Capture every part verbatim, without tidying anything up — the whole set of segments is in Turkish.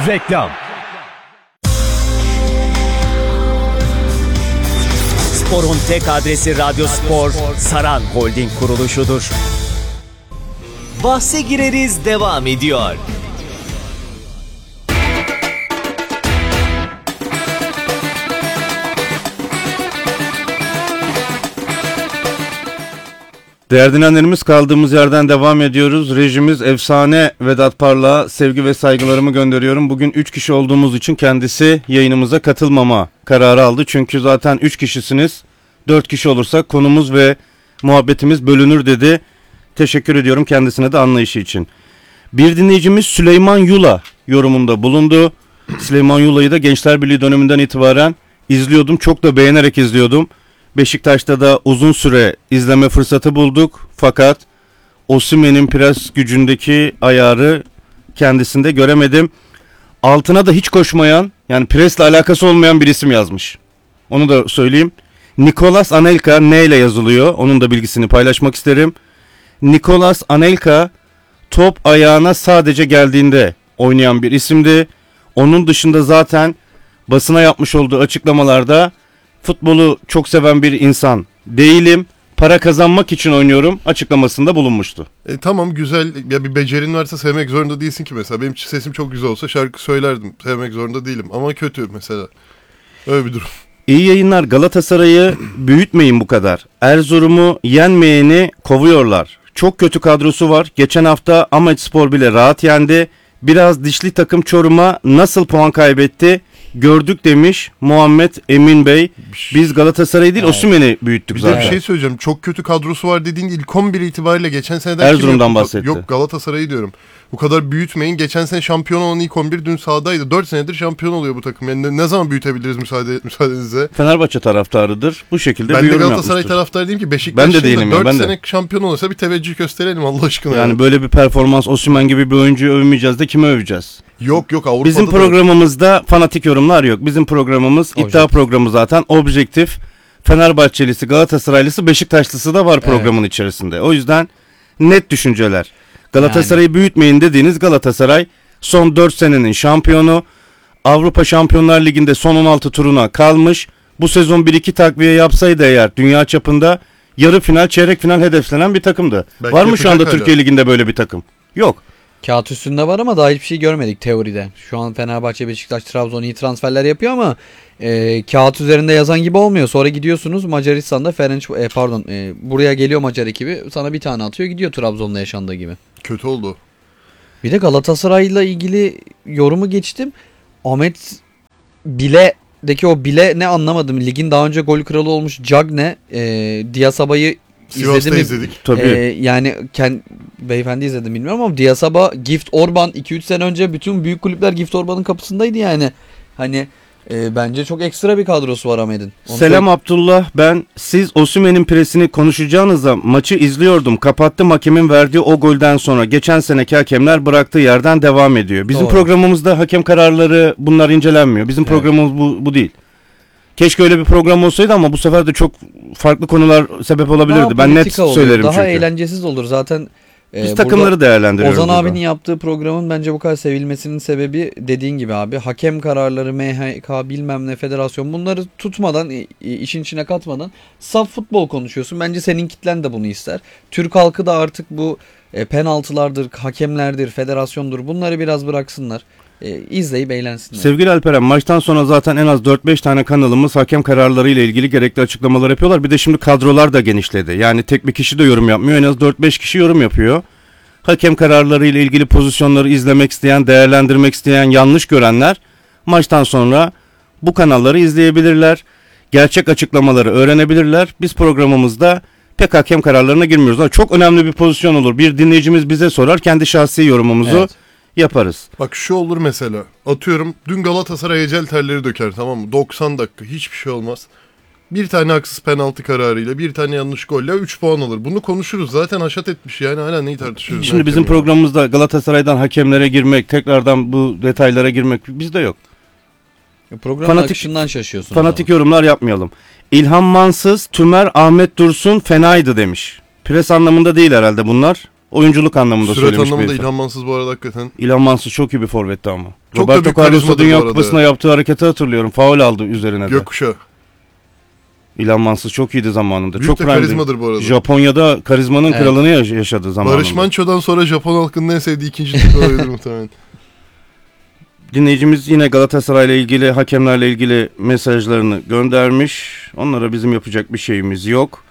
Reklam. Spor'un tek adresi Radyo Spor, Saran Holding kuruluşudur. Bahse gireriz devam ediyor. Değerli dinleyenlerimiz, kaldığımız yerden devam ediyoruz. Rejimiz efsane Vedat Parlak'a sevgi ve saygılarımı gönderiyorum. Bugün üç kişi olduğumuz için kendisi yayınımıza katılmama kararı aldı. Çünkü zaten üç kişisiniz. dört kişi olursak konumuz ve muhabbetimiz bölünür dedi. Teşekkür ediyorum kendisine de anlayışı için. Bir dinleyicimiz Süleyman Yula yorumunda bulundu. Süleyman Yula'yı da Gençler Birliği döneminden itibaren izliyordum. Çok da beğenerek izliyordum. Beşiktaş'ta da uzun süre izleme fırsatı bulduk. Fakat Osimhen'in pres gücündeki ayarı kendisinde göremedim. Altına da hiç koşmayan, yani presle alakası olmayan bir isim yazmış. Onu da söyleyeyim. Nicolas Anelka ne ile yazılıyor? Onun da bilgisini paylaşmak isterim. Nicolas Anelka top ayağına sadece geldiğinde oynayan bir isimdi. Onun dışında zaten basına yapmış olduğu açıklamalarda futbolu çok seven bir insan değilim, para kazanmak için oynuyorum açıklamasında bulunmuştu. E, tamam, güzel ya, bir becerin varsa sevmek zorunda değilsin ki mesela. Benim sesim çok güzel olsa şarkı söylerdim. Sevmek zorunda değilim ama kötü mesela. Öyle bir durum. İyi yayınlar. Galatasaray'ı büyütmeyin bu kadar. Erzurum'u yenmeyeni kovuyorlar. Çok kötü kadrosu var. Geçen hafta Ahmetspor bile rahat yendi. Biraz dişli takım Çorum'a nasıl puan kaybetti gördük demiş Muhammed Emin Bey. Biz Galatasaray'ı değil, evet, Osimhen'i büyüttük bir zaten. Bir şey söyleyeceğim. Çok kötü kadrosu var dediğin ilk on bir itibariyle geçen seneden Erzurum'dan bahsetti. Yok, Galatasaray'ı diyorum. Bu kadar büyütmeyin. Geçen sene şampiyon olan ilk on bir dün sahadaydı. dört senedir şampiyon oluyor bu takım. Yani ne, ne zaman büyütebiliriz müsaade müsaadenizle? Fenerbahçe taraftarıdır. Bu şekilde ben bir de yorum Galatasaray yapmıştır. taraftarı değilim ki. Beşiktaş ben de değilim ya, dört ben de. sene şampiyon olursa bir teveccüh gösterelim Allah aşkına. Yani ya. böyle bir performans, Osimhen gibi bir oyuncuyu övmeyeceğiz de kime öveceğiz? Yok yok, Avrupa'da Bizim programımızda da fanatik yorumlar yok. Bizim programımız Objektif. iddia programı zaten. Objektif. Fenerbahçelisi, Galatasaraylısı, Beşiktaşlısı da var programın evet. içerisinde. O yüzden net düşünceler. Galatasaray'ı yani büyütmeyin dediğiniz Galatasaray son dört senenin şampiyonu. Avrupa Şampiyonlar Ligi'nde son on altı turuna kalmış. Bu sezon bir iki takviye yapsaydı eğer dünya çapında yarı final, çeyrek final hedeflenen bir takımdı. Belki var mı şu anda hala Türkiye Ligi'nde böyle bir takım? Yok. Kağıt üstünde var ama daha hiçbir şey görmedik teoride. Şu an Fenerbahçe, Beşiktaş, Trabzon iyi transferler yapıyor ama e, kağıt üzerinde yazan gibi olmuyor. Sonra gidiyorsunuz Macaristan'da Ferenc e, pardon e, buraya geliyor Macar ekibi, sana bir tane atıyor gidiyor, Trabzon'da yaşandığı gibi. Kötü oldu. Bir de Galatasaray'la ilgili yorumu geçtim. Ahmet Bile'deki o Bile ne anlamadım. Ligin daha önce gol kralı olmuş Cagne, e, Diasaba'yı Sivas'ta izledik. Tabii. Ee, yani kend, beyefendi izledim bilmiyorum ama Diasaba, Gift Orban iki üç sene önce bütün büyük kulüpler Gift Orban'ın kapısındaydı yani. Hani e, bence çok ekstra bir kadrosu var Ahmet'in. Onu Selam söyle- Abdullah, ben siz Osimhen'in presini konuşacağınızda maçı izliyordum. Kapattım, hakemin verdiği o golden sonra geçen seneki hakemler bıraktığı yerden devam ediyor. Bizim Doğru. programımızda hakem kararları bunlar incelenmiyor. Bizim evet. programımız bu, bu değil. Keşke öyle bir program olsaydı ama bu sefer de çok farklı konular sebep olabilirdi. Daha ben net olur. söylerim Daha çünkü. Daha eğlencesiz olur zaten. Biz e, takımları değerlendiriyoruz. Ozan burada. abinin yaptığı programın bence bu kadar sevilmesinin sebebi dediğin gibi abi. Hakem kararları, M H K, bilmem ne, federasyon, bunları tutmadan, işin içine katmadan saf futbol konuşuyorsun. Bence senin kitlen de bunu ister. Türk halkı da artık bu e, penaltılardır, hakemlerdir, federasyondur, bunları biraz bıraksınlar. E, izleyip eğlensinler. Sevgili Alperen, maçtan sonra zaten en az dört beş tane kanalımız hakem kararları ile ilgili gerekli açıklamalar yapıyorlar. Bir de şimdi kadrolar da genişledi. Yani tek bir kişi de yorum yapmıyor. En az dört beş kişi yorum yapıyor. Hakem kararları ile ilgili pozisyonları izlemek isteyen, değerlendirmek isteyen, yanlış görenler maçtan sonra bu kanalları izleyebilirler. Gerçek açıklamaları öğrenebilirler. Biz programımızda pek hakem kararlarına girmiyoruz. Ama çok önemli bir pozisyon olur. Bir dinleyicimiz bize sorar, kendi şahsi yorumumuzu evet. yaparız. Bak şu olur mesela. Atıyorum dün Galatasaray ecel terleri döker, tamam mı? doksan dakika hiçbir şey olmaz. Bir tane haksız penaltı kararıyla, bir tane yanlış golle üç puan alır. Bunu konuşuruz. Zaten haşat etmiş yani, hala neyi tartışıyoruz? Şimdi bizim programımızda Galatasaray'dan hakemlere girmek, tekrardan bu detaylara girmek bizde yok. Programın fanatik, akışından şaşıyorsun. Fanatik yorumlar yapmayalım. İlhan Mansız, Tümer, Ahmet Dursun fenaydı demiş. Pres anlamında değil herhalde bunlar. Oyunculuk anlamında Sürat söylemiş anlamında bir İlhan Mansız bu arada hakikaten. İlhan Mansız çok iyi bir forvetti ama. Çok da Roberto büyük Carlos'ta karizmadır Dünya bu arada. Kupası'nda yaptığı hareketi hatırlıyorum. Faul aldı üzerine de. Gökkuşağı. İlhan Mansız çok iyiydi zamanında. Büyük çok de prime'di. karizmadır bu arada. Japonya'da karizmanın Evet. kralını yaş- yaşadı zamanında. Barış Manço'dan sonra Japon halkının en sevdiği ikinci Türk olabilir muhtemelen. Dinleyicimiz yine Galatasaray'la ilgili, hakemlerle ilgili mesajlarını göndermiş. Onlara bizim yapacak bir şeyimiz yok.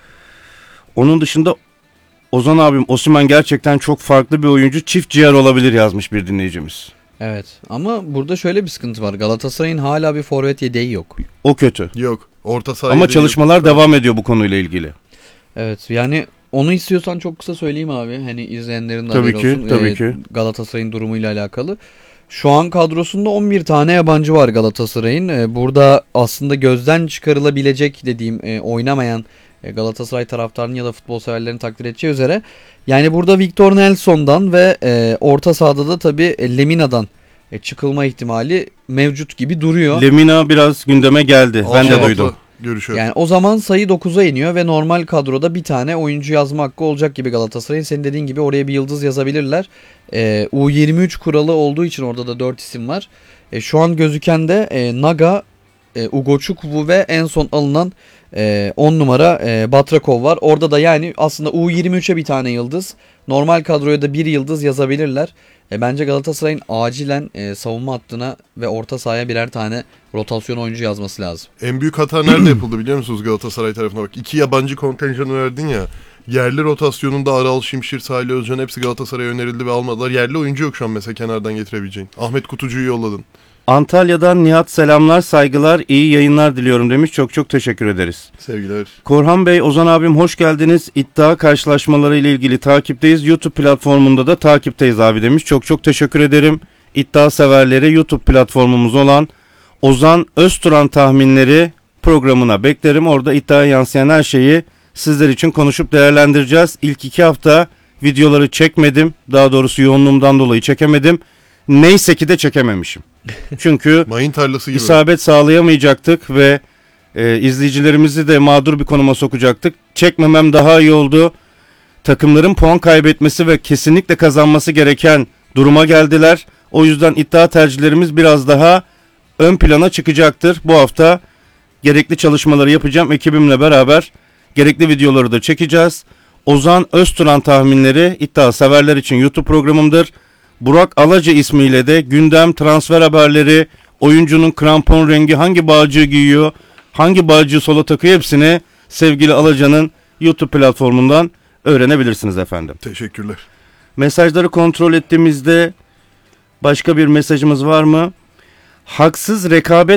Onun dışında Ozan abim, Osimhen gerçekten çok farklı bir oyuncu. Çift ciğer olabilir yazmış bir dinleyicimiz. Evet ama burada şöyle bir sıkıntı var. Galatasaray'ın hala bir forvet yedeği yok. O kötü. Yok. Orta sahaya Ama değil. çalışmalar devam ediyor bu konuyla ilgili. Evet yani onu istiyorsan çok kısa söyleyeyim abi. Hani izleyenlerin de Tabii haberi ki, olsun. tabii Ee, ki. Galatasaray'ın durumuyla alakalı. Şu an kadrosunda on bir tane yabancı var Galatasaray'ın. Ee, burada aslında gözden çıkarılabilecek dediğim e, oynamayan e, Galatasaray taraftarının ya da futbol severlerin takdir edeceği üzere. Yani burada Victor Nelson'dan ve e, orta sahada da tabii e, Lemina'dan e, çıkılma ihtimali mevcut gibi duruyor. Lemina biraz gündeme geldi. Ben de Şevap'la duydum. Görüşüyor. Yani o zaman sayı dokuza iniyor ve normal kadroda bir tane oyuncu yazma hakkı olacak gibi Galatasaray'ın. Senin dediğin gibi oraya bir yıldız yazabilirler. Ee, U yirmi üç kuralı olduğu için orada da dört isim var. E, şu an gözüken de e, Naga, e, Ugochukwu ve en son alınan e, on numara e, Batrakov var. Orada da yani aslında U yirmi üçe bir tane yıldız. Normal kadroya da bir yıldız yazabilirler. E, bence Galatasaray'ın acilen e, savunma hattına ve orta sahaya birer tane rotasyon oyuncu yazması lazım. En büyük hata nerede yapıldı biliyor musunuz Galatasaray tarafına bak. İki yabancı kontenjanı verdin ya. Yerli rotasyonunda Aral, Şimşir, Salih Özcan hepsi Galatasaray'a önerildi ve almadılar. Yerli oyuncu yok şu an mesela kenardan getirebileceğin. Ahmet Kutucu'yu yolladın. Antalya'dan Nihat selamlar, saygılar, iyi yayınlar diliyorum demiş. Çok çok teşekkür ederiz. Sevgiler. Korhan Bey, Ozan abim hoş geldiniz. İddia karşılaşmaları ile ilgili takipteyiz. YouTube platformunda da takipteyiz abi demiş. Çok çok teşekkür ederim. İddia severleri YouTube platformumuz olan Ozan Özturan tahminleri programına beklerim. Orada iddiaya yansıyan her şeyi sizler için konuşup değerlendireceğiz. İlk iki hafta videoları çekmedim. Daha doğrusu yoğunluğumdan dolayı çekemedim. Neyse ki de çekememişim. Çünkü Mayın tarlası gibi. isabet sağlayamayacaktık ve e, izleyicilerimizi de mağdur bir konuma sokacaktık. Çekmemem daha iyi oldu. Takımların puan kaybetmesi ve kesinlikle kazanması gereken duruma geldiler. O yüzden iddia tercihlerimiz biraz daha ön plana çıkacaktır. Bu hafta gerekli çalışmaları yapacağım. Ekibimle beraber gerekli videoları da çekeceğiz. Ozan Özturan tahminleri iddia severler için YouTube programımdır. Burak Alaca ismiyle de gündem, transfer haberleri, oyuncunun krampon rengi, hangi bağcığı giyiyor, hangi bağcığı sola takıyor hepsini sevgili Alaca'nın YouTube platformundan öğrenebilirsiniz efendim. Teşekkürler. Mesajları kontrol ettiğimizde başka bir mesajımız var mı? Haksız rekabet